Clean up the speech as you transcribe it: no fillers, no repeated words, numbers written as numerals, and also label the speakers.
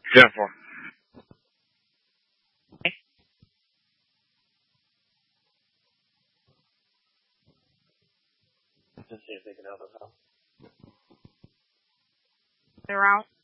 Speaker 1: 10-4.
Speaker 2: Just see if they can help us out.
Speaker 3: They're out.